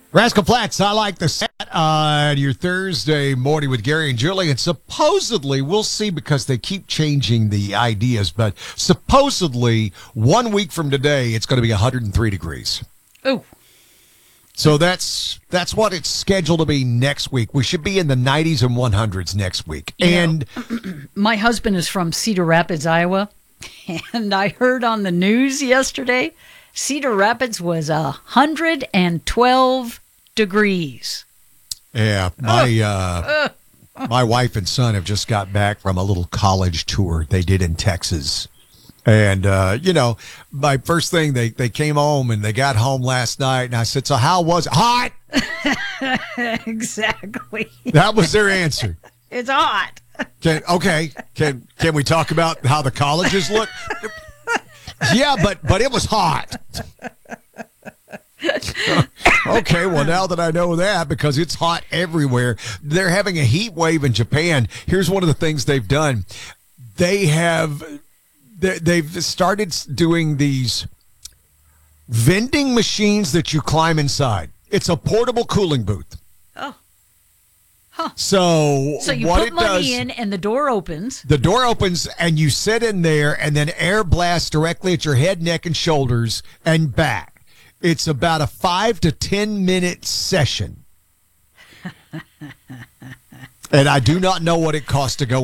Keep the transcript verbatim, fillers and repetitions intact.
Rascal Flats, I like the set on your Thursday morning with Gary and Julie. And supposedly, we'll see because they keep changing the ideas, but supposedly one week from today, it's going to be one hundred three degrees. Oh. So that's that's what it's scheduled to be next week. We should be in the nineties and one hundreds next week. You and know, my husband is from Cedar Rapids, Iowa, and I heard on the news yesterday, Cedar Rapids was one hundred twelve degrees. Yeah, my uh, my wife and son have just got back from a little college tour they did in Texas. And, uh, you know, my first thing, they, they came home and they got home last night. And I said, so how was it? Hot. Exactly. That was their answer. It's hot. Can, okay. Can can we talk about how the colleges look? Yeah, but but it was hot. Okay, well, now that I know that, because it's hot everywhere, they're having a heat wave in Japan. Here's one of the things they've done. They have... They've started doing these vending machines that you climb inside. It's a portable cooling booth. Oh. Huh. So, so you what put it money does, in and the door opens. The door opens and you sit in there and then air blasts directly at your head, neck, and shoulders and back. It's about a five to ten minute session. And I do not know what it costs to go